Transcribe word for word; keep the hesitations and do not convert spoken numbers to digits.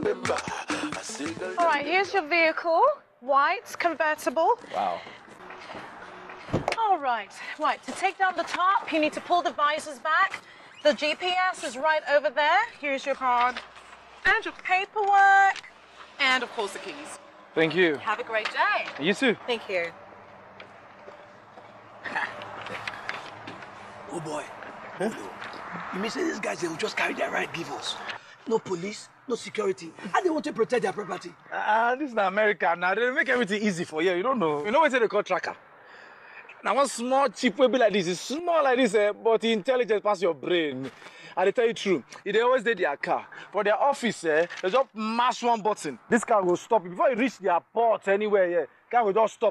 All right, here's your vehicle. White, convertible. Wow. All right, right. To take down the top, you need to pull the visors back. The G P S is right over there. Here's your card. And your paperwork. And, of course, the keys. Thank you. Have a great day. You too. Thank you. Oh, boy. Huh? You may say these guys, they will just carry their right give us. No police, no security. And they want to protect their property. Ah, uh, this is America now. They make everything easy for you. You don't know. You know what they call tracker? Now, one small cheap will be like this. It's small like this, eh, but the intelligence pass your brain. And they tell you true. They always did their car. For their office, eh, they just mash one button. This car will stop. Before you reach their port anywhere, yeah, car will just stop.